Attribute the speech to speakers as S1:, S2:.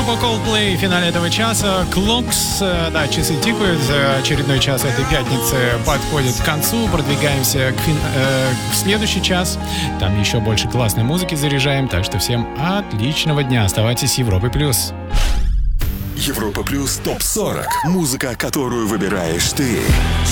S1: Группа Coldplay в финале этого часа. Клокс, да, часы тикают. Очередной час этой пятницы подходит к концу. Продвигаемся в следующий час. Там еще больше классной музыки заряжаем. Так что всем отличного дня. Оставайтесь с Европой плюс.
S2: Европа плюс ТОП-40. Музыка, которую выбираешь ты.